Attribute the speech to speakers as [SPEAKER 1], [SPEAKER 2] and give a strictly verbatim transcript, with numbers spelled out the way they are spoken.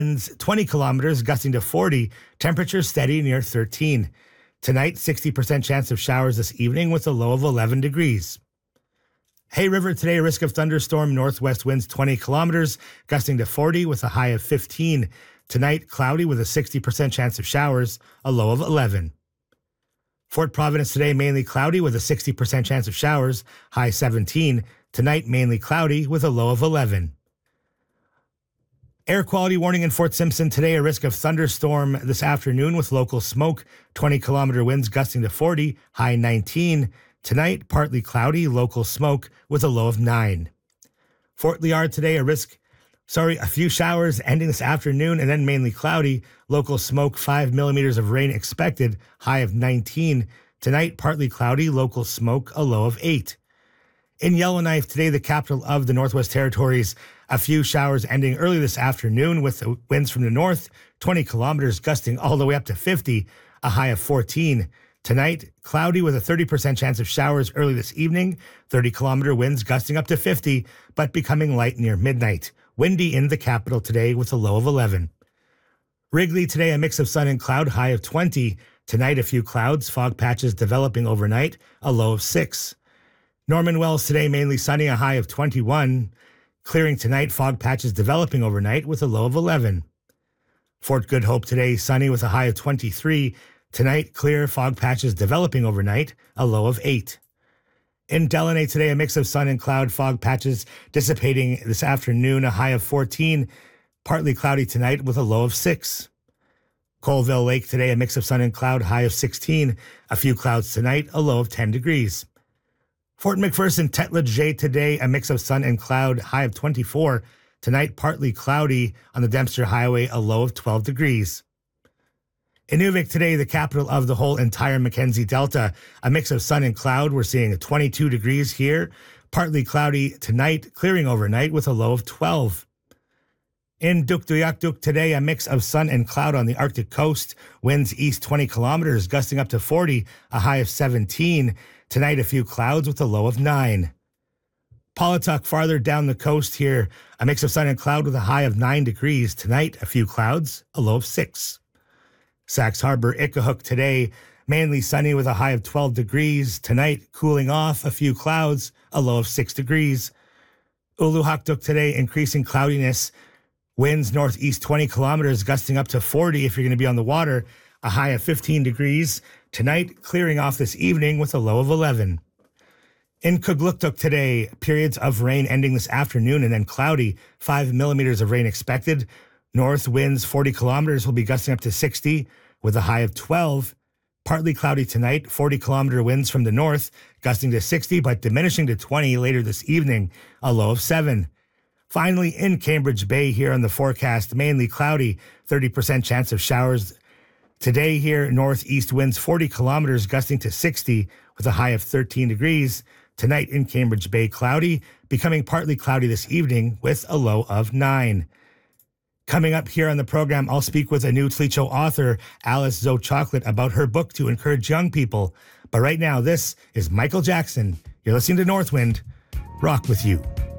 [SPEAKER 1] twenty kilometers, gusting to forty. Temperature steady near thirteen. Tonight, sixty percent chance of showers this evening with a low of eleven degrees. Hay River today, a risk of thunderstorm, northwest winds twenty kilometers, gusting to forty with a high of fifteen. Tonight, cloudy with a sixty percent chance of showers, a low of eleven. Fort Providence today, mainly cloudy with a sixty percent chance of showers, high seventeen. Tonight, mainly cloudy with a low of eleven. Air quality warning in Fort Simpson today, a risk of thunderstorm this afternoon with local smoke, twenty kilometer winds gusting to forty, high nineteen. Tonight, partly cloudy, local smoke with a low of nine. Fort Liard today, a risk, sorry, a few showers ending this afternoon and then mainly cloudy, local smoke, five millimeters of rain expected, high of nineteen. Tonight, partly cloudy, local smoke, a low of eight. In Yellowknife today, the capital of the Northwest Territories, a few showers ending early this afternoon with winds from the north, twenty kilometers gusting all the way up to fifty, a high of fourteen. Tonight, cloudy with a thirty percent chance of showers early this evening, thirty kilometer winds gusting up to fifty, but becoming light near midnight. Windy in the capital today with a low of eleven. Wrigley today, a mix of sun and cloud, high of twenty. Tonight, a few clouds, fog patches developing overnight, a low of six. Norman Wells today, mainly sunny, a high of twenty-one. Clearing tonight, fog patches developing overnight with a low of eleven. Fort Good Hope today, sunny with a high of twenty-three. Tonight, clear, fog patches developing overnight, a low of eight. In Delaney today, a mix of sun and cloud, fog patches dissipating this afternoon, a high of fourteen. Partly cloudy tonight with a low of six. Colville Lake today, a mix of sun and cloud, high of sixteen. A few clouds tonight, a low of ten degrees. Fort McPherson, Tetledge today, a mix of sun and cloud, high of twenty-four. Tonight, partly cloudy on the Dempster Highway, a low of twelve degrees. Inuvik today, the capital of the whole entire Mackenzie Delta, a mix of sun and cloud. We're seeing twenty-two degrees here, partly cloudy tonight, clearing overnight with a low of twelve. In Dukduyakduk today, a mix of sun and cloud on the Arctic coast, winds east twenty kilometers, gusting up to forty, a high of seventeen. Tonight, a few clouds with a low of nine. Paulatuk, farther down the coast here, a mix of sun and cloud with a high of nine degrees. Tonight, a few clouds, a low of six. Sax Harbor, Ikahook today, mainly sunny with a high of twelve degrees. Tonight, cooling off, a few clouds, a low of six degrees. Uluhakduk today, increasing cloudiness. Winds northeast twenty kilometers, gusting up to forty if you're going to be on the water, a high of fifteen degrees. Tonight, clearing off this evening with a low of eleven. In Kugluktuk today, periods of rain ending this afternoon and then cloudy, five millimeters of rain expected. North winds forty kilometers will be gusting up to sixty with a high of twelve. Partly cloudy tonight, forty kilometer winds from the north, gusting to sixty, but diminishing to twenty later this evening, a low of seven. Finally, in Cambridge Bay here on the forecast, mainly cloudy, thirty percent chance of showers. Today here, northeast winds forty kilometers, gusting to sixty with a high of thirteen degrees. Tonight in Cambridge Bay, cloudy, becoming partly cloudy this evening with a low of nine. Coming up here on the program, I'll speak with a new Tlicho author, Alice Zoe Chocolate, about her book to encourage young people. But right now, this is Michael Jackson. You're listening to Northwind. Rock with you.